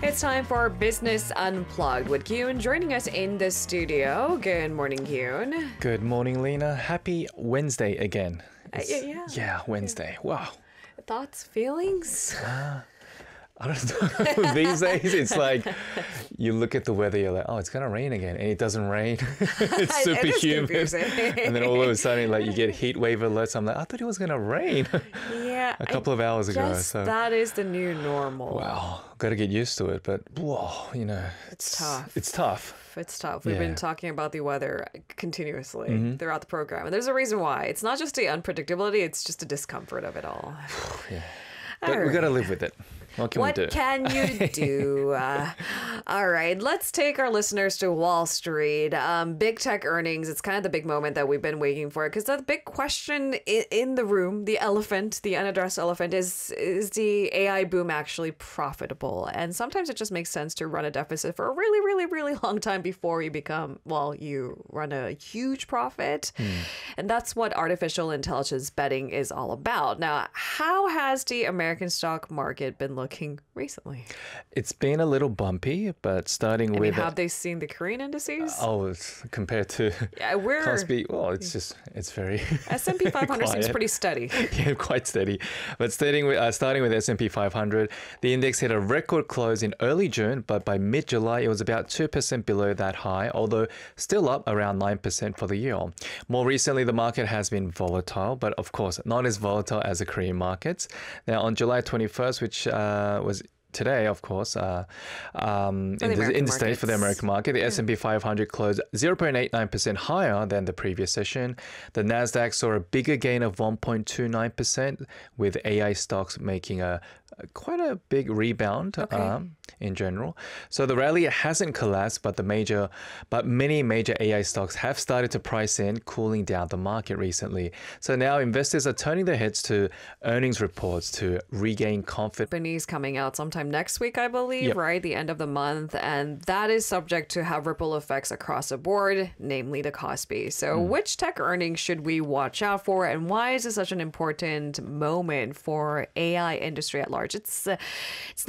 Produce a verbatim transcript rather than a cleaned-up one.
It's time for Business Unplugged with Kyun joining us in the studio. Good morning, Kyun. Good morning, Lena. Happy Wednesday again. Uh, yeah, yeah. Yeah, Wednesday. Wow. Thoughts, feelings? I don't know. These days, it's like you look at the weather, you're like, oh, it's going to rain again. And it doesn't rain. It's super It is humid. confusing. And then all of a sudden, like you get heat wave alerts. I'm like, I thought it was going to rain Yeah. a couple I of hours ago. guess So, that is the new normal. wow, got to get used to it. But, whoa, you know, It's tough. It's tough. It's tough. We've Yeah. been talking about the weather continuously Mm-hmm. throughout the program. And there's a reason why. It's not just the unpredictability, it's just the discomfort of it all. Yeah. All But we got to right. live with it. What can What we do? can you do? Uh, all right, let's take our listeners to Wall Street. Um, big tech earnings. It's kind of the big moment that we've been waiting for because the big question i- in the room, the elephant, the unaddressed elephant, is is the A I boom actually profitable? And sometimes it just makes sense to run a deficit for a really, really, really long time before you become, well, you run a huge profit. And that's what artificial intelligence betting is all about. Now, how has the American stock market been looking? Looking recently. It's been a little bumpy, but starting I mean, with have they seen the Korean indices? oh, it's compared to Yeah, we're Cosby. Well, it's just it's very S and P five hundred seems quiet. pretty steady. Yeah, quite steady. But starting with uh, starting with S and P five hundred, the index hit a record close in early June, but by mid-July it was about two percent below that high, although still up around nine percent for the year. More recently, the market has been volatile, but of course not as volatile as the Korean markets. Now, on July twenty-first, which uh, was today, of course, uh, um, the in, the, American in the state for the markets. American market, the S and P five hundred closed zero point eight nine percent higher than the previous session. The Nasdaq saw a bigger gain of one point two nine percent, with A I stocks making a, a quite a big rebound Okay. um, in general. So the rally hasn't collapsed, but the major, but many major A I stocks have started to price in cooling down the market recently. So now investors are turning their heads to earnings reports to regain confidence. Companies coming out sometime next week, I believe, Yep. right? The end of the month. And that is subject to have ripple effects across the board, namely the Kospi. So which tech earnings should we watch out for? And why is this such an important moment for A I industry at large? It's, uh, it's not